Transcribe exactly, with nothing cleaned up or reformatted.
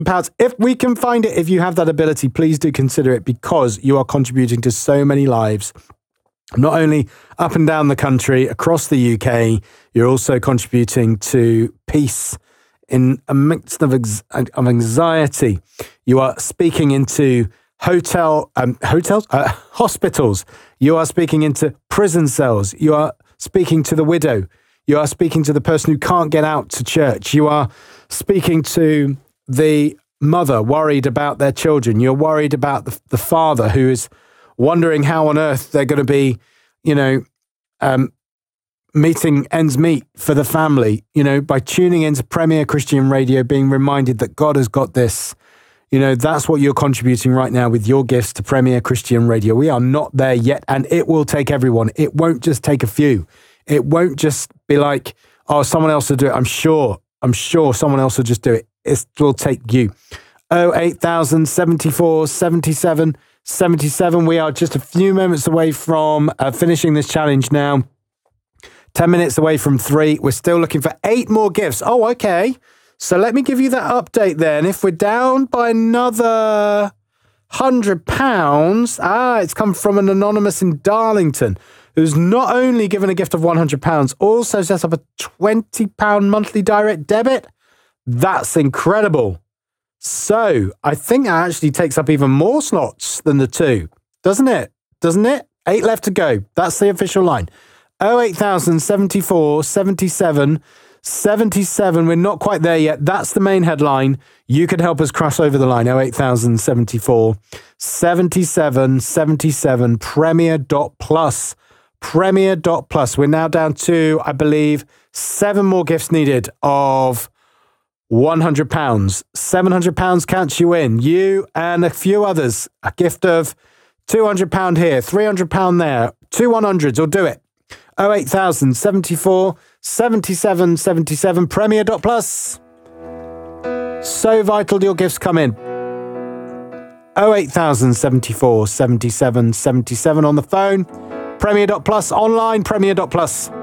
pounds. If we can find it, if you have that ability, please do consider it, because you are contributing to so many lives, not only up and down the country, across the U K, you're also contributing to peace in a mix of, ex- of anxiety. You are speaking into hotel, um, hotels, uh, hospitals. You are speaking into prison cells. You are speaking to the widow. You are speaking to the person who can't get out to church. You are speaking to the mother worried about their children. You're worried about the, the father who is wondering how on earth they're going to be, you know, um, meeting ends meet for the family, you know, by tuning into Premier Christian Radio, being reminded that God has got this. You know, that's what you're contributing right now with your gifts to Premier Christian Radio. We are not there yet, and it will take everyone. It won't just take a few. It won't just be like, oh, someone else will do it. I'm sure, I'm sure someone else will just do it. It will take you. oh eight thousand seventy-four seventy-seven seventy-seven. We are just a few moments away from uh, finishing this challenge now. Ten minutes away from three. We're still looking for eight more gifts. Oh, okay. So let me give you that update then. If we're down by another one hundred pounds, ah, it's come from an anonymous in Darlington, who's not only given a gift of one hundred pounds, also set up a twenty pounds monthly direct debit. That's incredible. So I think that actually takes up even more slots than the two, doesn't it? Doesn't it? Eight left to go. That's the official line. oh eight thousand seventy-four seventy-seven seventy-seven. We're not quite there yet. That's the main headline. You could help us cross over the line. oh eight thousand seventy-four seventy-seven seventy-seven. Premier dot plus. Premier dot plus. We're now down to, I believe, seven more gifts needed of one hundred pounds. seven hundred pounds counts you in. You and a few others. A gift of two hundred pounds here, three hundred pounds there. Two one hundreds will do it. oh eight thousand seventy-four seventy-seven seventy-seven. Premier dot plus. So vital your gifts come in. oh eight thousand seventy-four seventy-seven seventy-seven on the phone. Premier dot plus online. Premier dot plus.